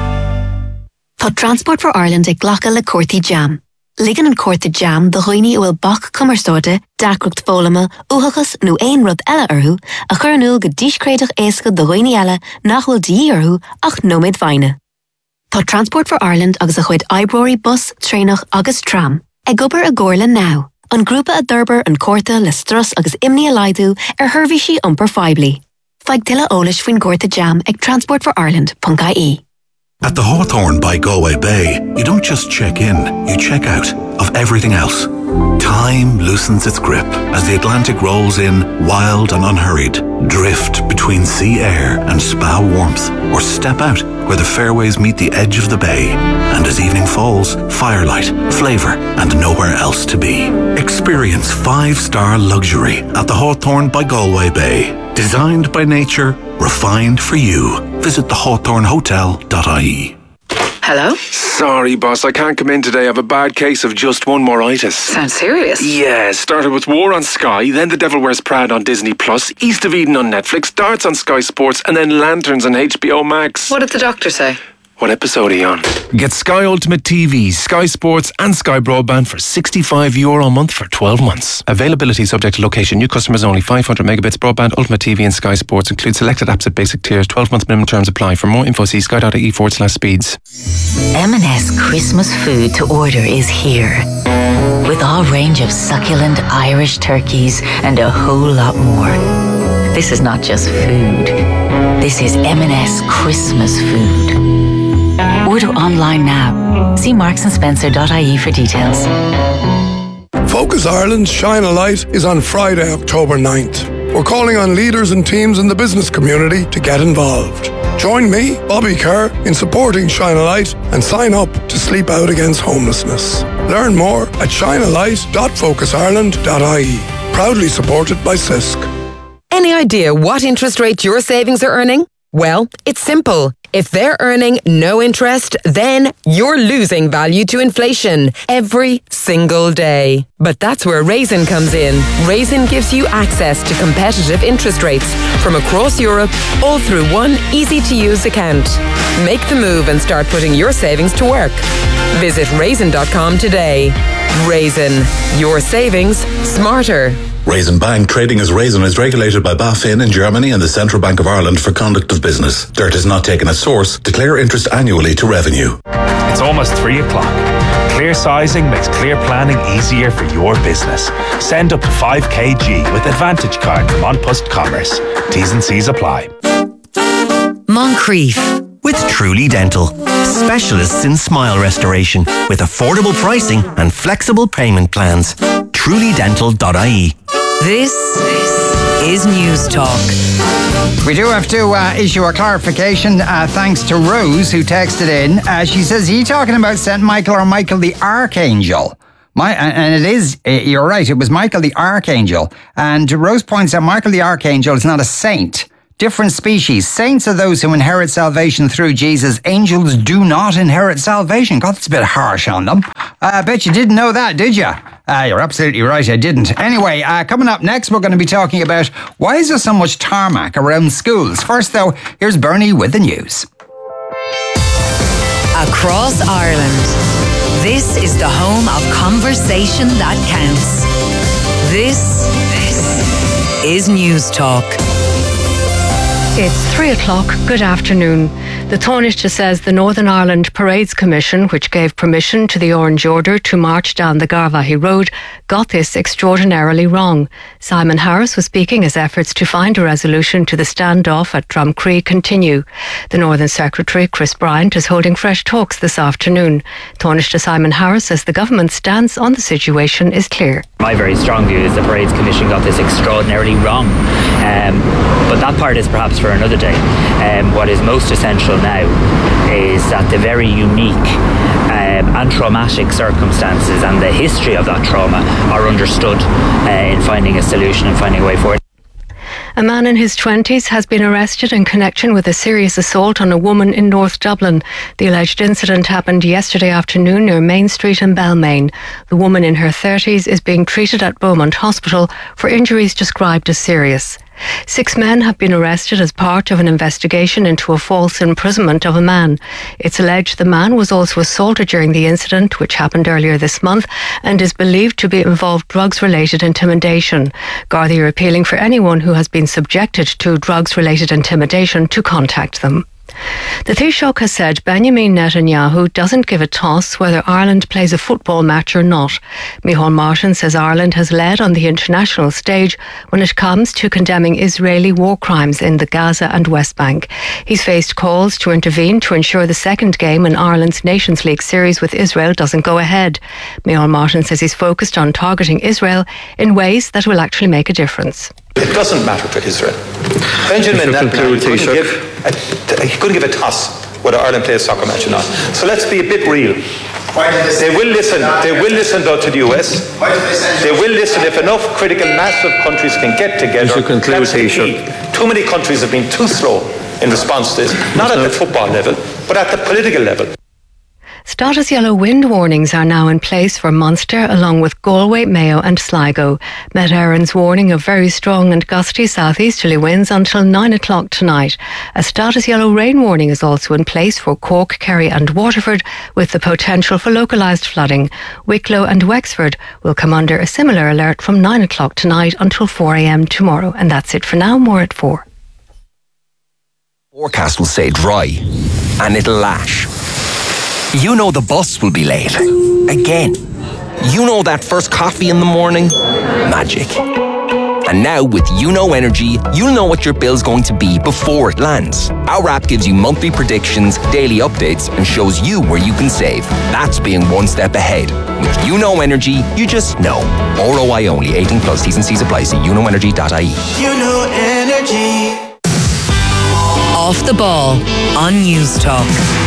Tá Transport for Ireland ag ghlacha le Corti Jam. Ligan an Corti Jam do roinní bhfuil bach cumarsóide, dacrucht fólama, uthachas nó éon rud eile orthu, a chur anúil go díscréadach éasca do roinní eile nach bhfuil dí orthu ach nóméid bhaine. Tá Transport for Ireland agus a chuid Ibrory bus, trénach agus tram. Ag obair a gcóirla now. An grúpa a d'urbar an Corta le stras agus imní a laidú thuirmhí iompar feibli. Feig tuile eolais faoin Corta Jam ag transportforireland.ie. At the Hawthorne by Galway Bay, you don't just check in, you check out of everything else. Time loosens its grip as the Atlantic rolls in, wild and unhurried. Drift between sea air and spa warmth, or step out where the fairways meet the edge of the bay. And as evening falls, firelight, flavour, and nowhere else to be. Experience 5-star luxury at the Hawthorne by Galway Bay. Designed by nature, refined for you. Visit thehawthornehotel.ie. Hello? Sorry, boss, I can't come in today. I have a bad case of just one moritis. Sounds serious. Yeah, started with War on Sky, then The Devil Wears Prada on Disney+, East of Eden on Netflix, Darts on Sky Sports, and then Lanterns on HBO Max. What did the doctor say? What episode are you on? Get Sky Ultimate TV, Sky Sports and Sky Broadband for €65 a month for 12 months. Availability subject to location. New customers only. 500 megabits broadband, Ultimate TV and Sky Sports. Include selected apps at basic tiers. 12-month minimum terms apply. For more info, see sky.ie/speeds. M&S Christmas food to order is here. With our range of succulent Irish turkeys and a whole lot more. This is not just food. This is M&S Christmas food. Order online now. See marksandSpencer.ie for details. Focus Ireland's Shine a Light is on Friday, October 9th. We're calling on leaders and teams in the business community to get involved. Join me, Bobby Kerr, in supporting Shine a Light and sign up to Sleep Out Against Homelessness. Learn more at shinealight.focusIreland.ie. Proudly supported by CISC. Any idea what interest rate your savings are earning? Well, it's simple. If they're earning no interest, then you're losing value to inflation every single day. But that's where Raisin comes in. Raisin gives you access to competitive interest rates from across Europe, all through one easy-to-use account. Make the move and start putting your savings to work. Visit raisin.com today. Raisin, your savings smarter. Raisin Bank, trading as Raisin, is regulated by BaFin in Germany and the Central Bank of Ireland for conduct of business. Dirt is not taken at source. Declare interest annually to revenue. It's almost 3 o'clock. Clear sizing makes clear planning easier for your business. Send up to 5 kg with Advantage Card from An Post Commerce. T's and C's apply. Moncrief with Truly Dental. Specialists in smile restoration with affordable pricing and flexible payment plans. TrulyDental.ie. This is News Talk. We do have to issue a clarification thanks to Rose, who texted in. She says, are you talking about St. Michael or Michael the Archangel? And it is, you're right, it was Michael the Archangel. And Rose points out Michael the Archangel is not a saint. Different species. Saints are those who inherit salvation through Jesus. Angels do not inherit salvation. God, that's a bit harsh on them. I bet you didn't know that, did you? You're absolutely right, I didn't. Anyway, coming up next, we're going to be talking about why is there so much tarmac around schools. First, though, here's Bernie with the news. Across Ireland, this is the home of conversation that counts. This is News Talk. It's 3 o'clock. Good afternoon. The Taoiseach says the Northern Ireland Parades Commission, which gave permission to the Orange Order to march down the Garvaghey Road, got this extraordinarily wrong. Simon Harris was speaking as efforts to find a resolution to the standoff at Drumcree continue. The Northern Secretary, Chris Bryant, is holding fresh talks this afternoon. Taoiseach Simon Harris says the government's stance on the situation is clear. My very strong view is the Parades Commission got this extraordinarily wrong. But that part is perhaps for another day. What is most essential now is that the very unique and traumatic circumstances and the history of that trauma are understood in finding a solution and finding a way forward. A man in his 20s has been arrested in connection with a serious assault on a woman in North Dublin. The alleged incident happened yesterday afternoon near Main Street in Balmain. The woman in her 30s is being treated at Beaumont Hospital for injuries described as serious. 6 men have been arrested as part of an investigation into a false imprisonment of a man. It's alleged the man was also assaulted during the incident, which happened earlier this month, and is believed to be involved drugs-related intimidation. Gardaí are appealing for anyone who has been subjected to drugs-related intimidation to contact them. The Taoiseach has said Benjamin Netanyahu doesn't give a toss whether Ireland plays a football match or not. Micheál Martin says Ireland has led on the international stage when it comes to condemning Israeli war crimes in the Gaza and West Bank. He's faced calls to intervene to ensure the second game in Ireland's Nations League series with Israel doesn't go ahead. Micheál Martin says he's focused on targeting Israel in ways that will actually make a difference. It doesn't matter to Israel. Benjamin Netanyahu couldn't give a toss whether Ireland plays a soccer match or not. So let's be a bit real. They will listen. They will listen though to the US. They will listen if enough critical mass of countries can get together. That's the key. Too many countries have been too slow in response to this, not at the football level, but at the political level. Status yellow wind warnings are now in place for Munster along with Galway, Mayo and Sligo. Met Éireann's warning of very strong and gusty southeasterly winds until 9 o'clock tonight. A status yellow rain warning is also in place for Cork, Kerry and Waterford with the potential for localised flooding. Wicklow and Wexford will come under a similar alert from 9 o'clock tonight until 4 a.m. tomorrow. And that's it for now. More at 4. Forecast will say dry and it'll lash. You know the bus will be late. Again. You know that first coffee in the morning? Magic. And now with YouKnow Energy, you'll know what your bill's going to be before it lands. Our app gives you monthly predictions, daily updates, and shows you where you can save. That's being one step ahead. With YouKnow Energy, you just know. ROI only. 18+. T's and C's apply. See youknowenergy.ie. YouKnow Energy. Off the Ball on News Talk.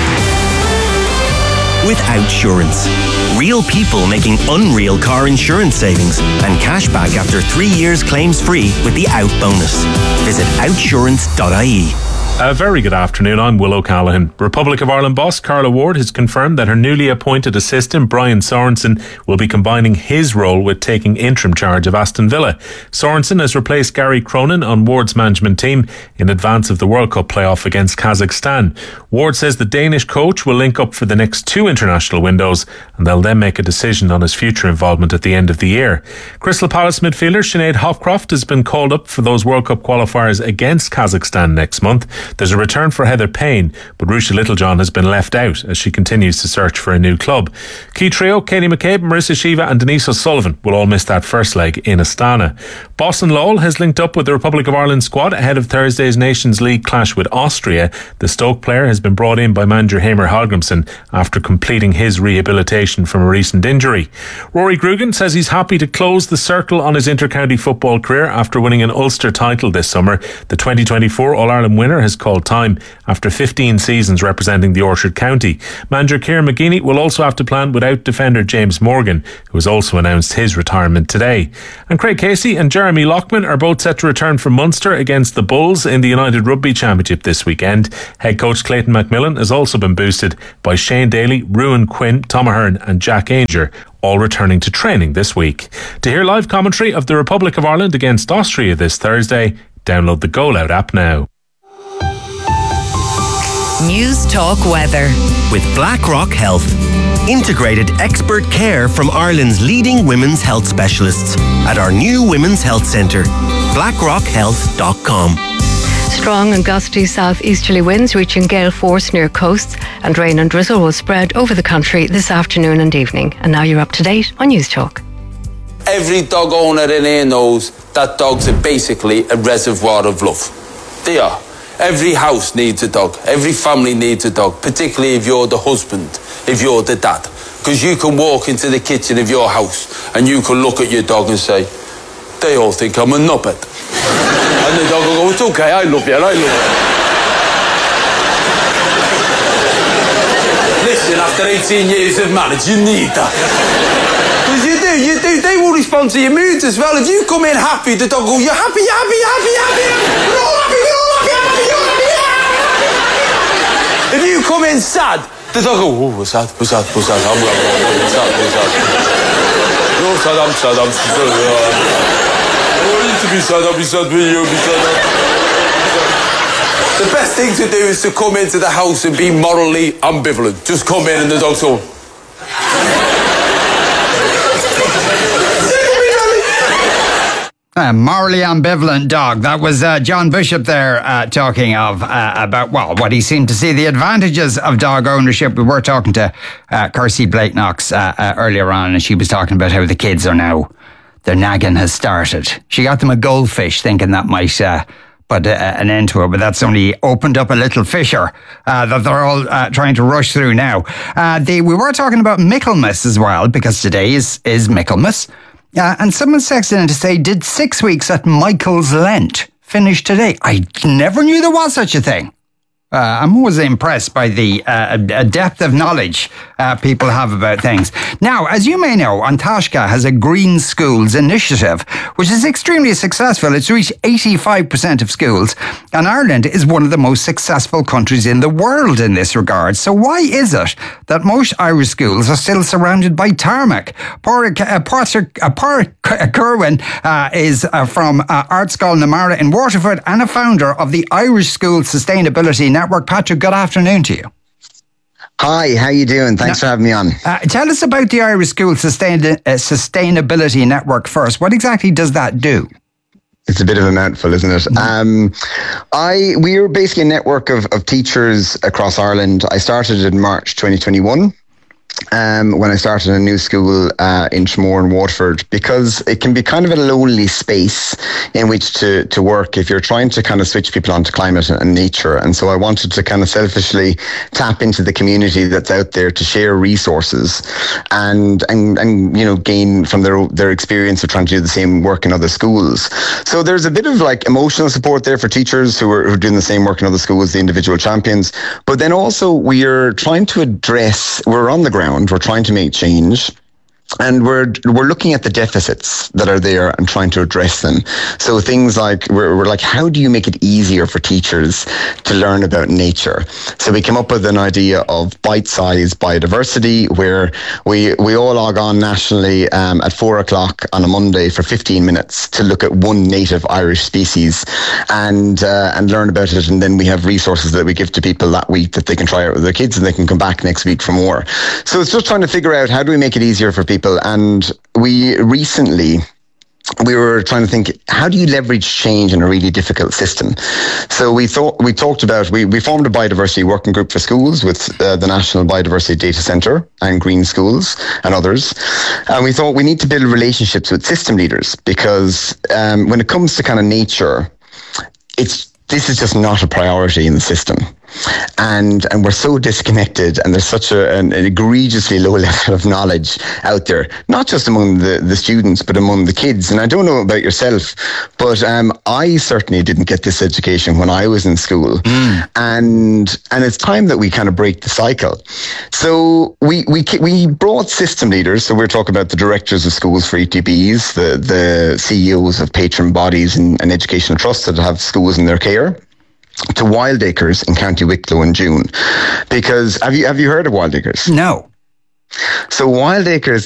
With Outsurance. Real people making unreal car insurance savings and cash back after 3 years claims free with the Out bonus. Visit outsurance.ie. A very good afternoon, I'm Will O'Callaghan. Republic of Ireland boss Carla Ward has confirmed that her newly appointed assistant Brian Sorensen will be combining his role with taking interim charge of Aston Villa. Sorensen has replaced Gary Cronin on Ward's management team in advance of the World Cup playoff against Kazakhstan. Ward says the Danish coach will link up for the next 2 international windows and they'll then make a decision on his future involvement at the end of the year. Crystal Palace midfielder Sinead Hopcroft has been called up for those World Cup qualifiers against Kazakhstan next month. There's a return for Heather Payne, but Ruesha Littlejohn has been left out as she continues to search for a new club. Key trio, Katie McCabe, Marissa Shiva and Denise O'Sullivan will all miss that first leg in Astana. Boston Lowell has linked up with the Republic of Ireland squad ahead of Thursday's Nations League clash with Austria. The Stoke player has been brought in by manager Hamer Hallgrimsson after completing his rehabilitation from a recent injury. Rory Grugan says he's happy to close the circle on his inter-county football career after winning an Ulster title this summer. The 2024 All-Ireland winner has called time after 15 seasons representing the Orchard County. Manager Kieran McGeeney will also have to plan without defender James Morgan, who has also announced his retirement today. And Craig Casey and Jeremy Loughman are both set to return from Munster against the Bulls in the United Rugby Championship this weekend. Head coach Clayton McMillan has also been boosted by Shane Daly, Ruan Quinn, Tom Ahern and Jack Ainger, all returning to training this week. To hear live commentary of the Republic of Ireland against Austria this Thursday, download the Goal Out app now. News Talk Weather. With BlackRock Health. Integrated expert care from Ireland's leading women's health specialists at our new Women's Health Centre. BlackRockHealth.com. Strong and gusty southeasterly winds reaching gale force near coasts, and rain and drizzle will spread over the country this afternoon and evening. And now you're up to date on News Talk. Every dog owner in here knows that dogs are basically a reservoir of love. They are. Every house needs a dog. Every family needs a dog, particularly if you're the husband, if you're the dad. Because you can walk into the kitchen of your house and you can look at your dog and say, they all think I'm a knobbit. And the dog will go, it's okay, I love you, I love you. Listen, after 18 years of marriage, you need that. Because you do. They will respond to your moods as well. If you come in happy, the dog will go, you're happy, you're happy, you're happy, you're happy. We're all happy, we're all happy, happy, you're happy, you're happy. If you come in sad, the dog will go, oh, we're sad, we're sad, we're sad, I'm sad, we're sad. You're sad, I'm sad, I'm sad. I need to be sad, I'll be sad with you, be sad. The best thing to do is to come into the house and be morally ambivalent. Just come in and the dog's going. Morally ambivalent dog. That was John Bishop there talking of about, well, what he seemed to see the advantages of dog ownership. We were talking to Kirsty Blake Knox earlier on, and she was talking about how the kids are now, their nagging has started. She got them a goldfish thinking that might put an end to it, but that's only opened up a little fissure that they're all trying to rush through now. We were talking about Michaelmas as well, because today is Michaelmas. And someone texted in to say, did 6 weeks at Michael's Lent finish today? I never knew there was such a thing. I'm always impressed by the depth of knowledge people have about things. Now, as you may know, An Taisce has a Green Schools initiative, which is extremely successful. It's reached 85% of schools, and Ireland is one of the most successful countries in the world in this regard. So why is it that most Irish schools are still surrounded by tarmac? Pádraig Kerwin is from Art School Namara in Waterford and a founder of the Irish School Sustainability Network. Patrick, good afternoon to you. Hi, how you doing? Thanks for having me on. Tell us about the Irish School Sustainability Network first. What exactly does that do? It's a bit of a mouthful, isn't it? We are basically a network of teachers across Ireland. I started in March 2021. when I started a new school in Tramore in Waterford, because it can be kind of a lonely space in which to work if you're trying to kind of switch people onto climate and nature. And so I wanted to kind of selfishly tap into the community that's out there to share resources and gain from their experience of trying to do the same work in other schools. So there's a bit of like emotional support there for teachers who are doing the same work in other schools, the individual champions. But then also we're trying to we're on the ground, we're trying to make change. And we're looking at the deficits that are there and trying to address them. So things like, we're like, how do you make it easier for teachers to learn about nature? So we came up with an idea of bite-sized biodiversity, where we all log on nationally at 4:00 on a Monday for 15 minutes to look at one native Irish species and learn about it. And then we have resources that we give to people that week that they can try out with their kids, and they can come back next week for more. So it's just trying to figure out, how do we make it easier for people? And we were trying to think, how do you leverage change in a really difficult system? So we formed a biodiversity working group for schools with the National Biodiversity Data Centre and Green Schools and others. And we thought we need to build relationships with system leaders, because when it comes to kind of nature, this is just not a priority in the system. And we're so disconnected, and there's such an egregiously low level of knowledge out there, not just among the students, but among the kids. And I don't know about yourself, but I certainly didn't get this education when I was in school. And it's time that we kind of break the cycle. So we brought system leaders. So we're talking about the directors of schools for ETBs, the CEOs of patron bodies and educational trusts that have schools in their care, to Wildacres in County Wicklow in June. Because have you heard of Wildacres? No. So Wildacres